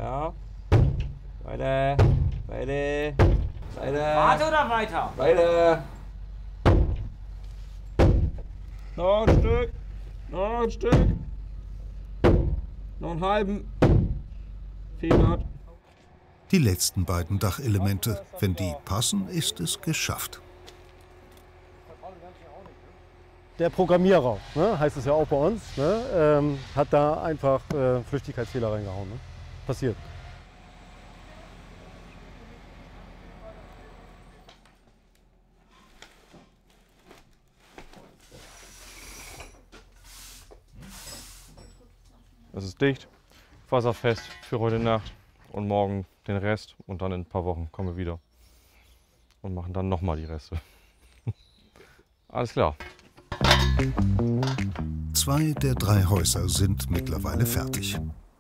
Ja. Weiter. Weiter. Weiter. Warte oder weiter? Weiter. Noch ein Stück. Noch ein Stück. Noch einen halben. 400. Die letzten beiden Dachelemente. Wenn die passen, ist es geschafft. Der Programmierer, ne, heißt es ja auch bei uns, ne, hat da einfach Flüchtigkeitsfehler reingehauen. Ne? Passiert. Es ist dicht, wasserfest für heute Nacht und morgen den Rest und dann in ein paar Wochen kommen wir wieder und machen dann nochmal die Reste. Alles klar. 2 der 3 Häuser sind mittlerweile fertig.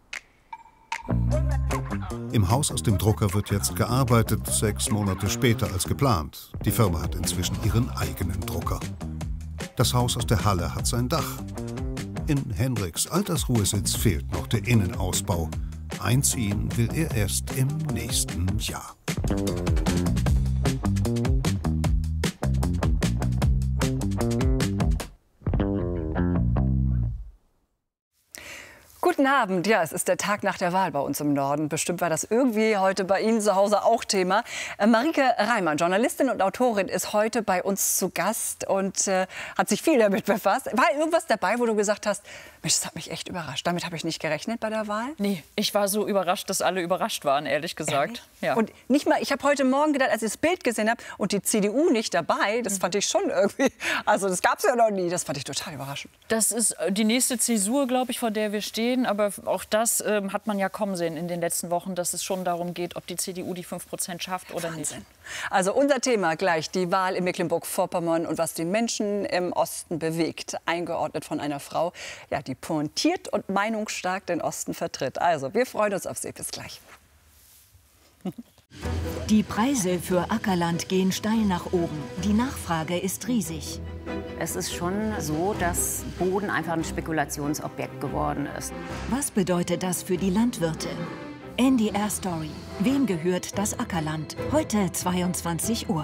Im Haus aus dem Drucker wird jetzt gearbeitet, 6 Monate später als geplant. Die Firma hat inzwischen ihren eigenen Drucker. Das Haus aus der Halle hat sein Dach. In Henriks Altersruhesitz fehlt noch der Innenausbau. Einziehen will er erst im nächsten Jahr. Guten Abend. Ja, es ist der Tag nach der Wahl bei uns im Norden. Bestimmt war das irgendwie heute bei Ihnen zu Hause auch Thema. Marike Reimann, Journalistin und Autorin, ist heute bei uns zu Gast und hat sich viel damit befasst. War irgendwas dabei, wo du gesagt hast, Mensch, das hat mich echt überrascht. Damit habe ich nicht gerechnet bei der Wahl? Nee, ich war so überrascht, dass alle überrascht waren, ehrlich gesagt. Ja. Und nicht mal, ich habe heute Morgen gedacht, als ich das Bild gesehen habe und die CDU nicht dabei, das fand ich schon irgendwie, also das gab es ja noch nie, das fand ich total überraschend. Das ist die nächste Zäsur, glaube ich, vor der wir stehen. Aber auch das hat man ja kommen sehen in den letzten Wochen, dass es schon darum geht, ob die CDU die 5% schafft oder Wahnsinn. nicht. Also unser Thema gleich, die Wahl in Mecklenburg-Vorpommern und was die Menschen im Osten bewegt. Eingeordnet von einer Frau, ja, die pointiert und meinungsstark den Osten vertritt. Also, wir freuen uns auf Sie. Bis gleich. Die Preise für Ackerland gehen steil nach oben. Die Nachfrage ist riesig. Es ist schon so, dass Boden einfach ein Spekulationsobjekt geworden ist. Was bedeutet das für die Landwirte? NDR Story. Wem gehört das Ackerland? Heute 22 Uhr.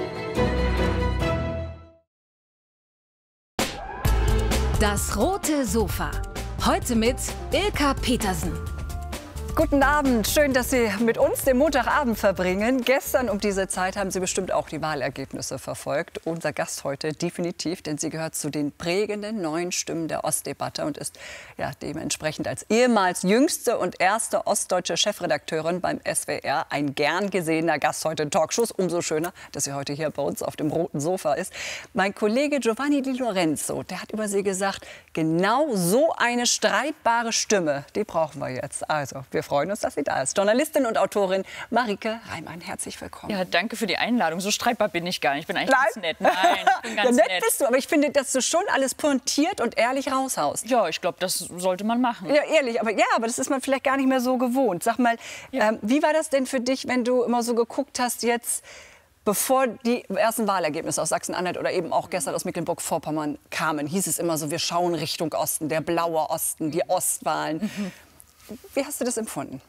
Das rote Sofa. Heute mit Ilka Petersen. Guten Abend, schön, dass Sie mit uns den Montagabend verbringen. Gestern um diese Zeit haben Sie bestimmt auch die Wahlergebnisse verfolgt. Unser Gast heute definitiv, denn sie gehört zu den prägenden neuen Stimmen der Ostdebatte und ist ja dementsprechend als ehemals jüngste und erste ostdeutsche Chefredakteurin beim SWR ein gern gesehener Gast heute in Talkshows. Umso schöner, dass sie heute hier bei uns auf dem roten Sofa ist. Mein Kollege Giovanni Di Lorenzo, der hat über sie gesagt, genau so eine streitbare Stimme, die brauchen wir jetzt. Also, wir freuen uns, dass sie da ist. Journalistin und Autorin Marike Reimann, herzlich willkommen. Ja, danke für die Einladung. So streitbar bin ich gar nicht. Ich bin eigentlich ganz nett. Nein, ich bin ganz ja, nett bist du, aber ich finde, dass du schon alles pointiert und ehrlich raushaust. Ja, ich glaube, das sollte man machen. Ja, ehrlich, aber das ist man vielleicht gar nicht mehr so gewohnt. Sag mal, wie war das denn für dich, wenn du immer so geguckt hast jetzt, bevor die ersten Wahlergebnisse aus Sachsen-Anhalt oder eben auch gestern aus Mecklenburg-Vorpommern kamen, hieß es immer so, wir schauen Richtung Osten, der blaue Osten, die Ostwahlen. Wie hast du das empfunden?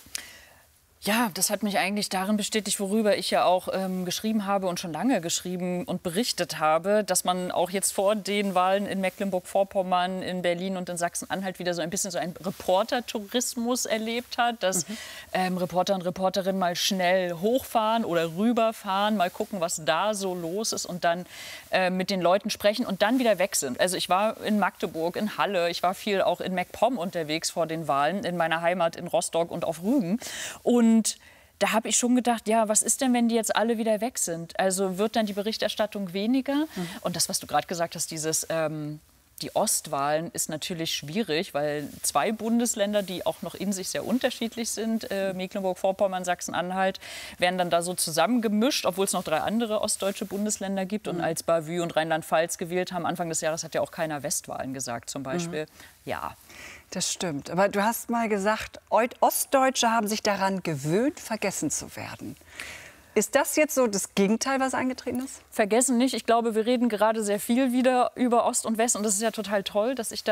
Ja, das hat mich eigentlich darin bestätigt, worüber ich ja auch geschrieben habe und schon lange geschrieben und berichtet habe, dass man auch jetzt vor den Wahlen in Mecklenburg-Vorpommern, in Berlin und in Sachsen-Anhalt wieder so ein bisschen so einen Reportertourismus erlebt hat, dass Reporter und Reporterinnen mal schnell hochfahren oder rüberfahren, mal gucken, was da so los ist und dann mit den Leuten sprechen und dann wieder weg sind. Also ich war in Magdeburg, in Halle, ich war viel auch in MacPom unterwegs vor den Wahlen, in meiner Heimat in Rostock und auf Rügen. Und da habe ich schon gedacht, ja, was ist denn, wenn die jetzt alle wieder weg sind? Also wird dann die Berichterstattung weniger? Und das, was du gerade gesagt hast, dieses die Ostwahlen ist natürlich schwierig, weil 2 Bundesländer, die auch noch in sich sehr unterschiedlich sind, Mecklenburg-Vorpommern, Sachsen-Anhalt, werden dann da so zusammengemischt, obwohl es noch 3 andere ostdeutsche Bundesländer gibt. Und als Bavü und Rheinland-Pfalz gewählt haben, Anfang des Jahres hat ja auch keiner Westwahlen gesagt zum Beispiel. Ja. Das stimmt. Aber du hast mal gesagt, Ostdeutsche haben sich daran gewöhnt, vergessen zu werden. Ist das jetzt so das Gegenteil, was eingetreten ist? Vergessen nicht. Ich glaube, wir reden gerade sehr viel wieder über Ost und West. Und das ist ja total toll, dass ich da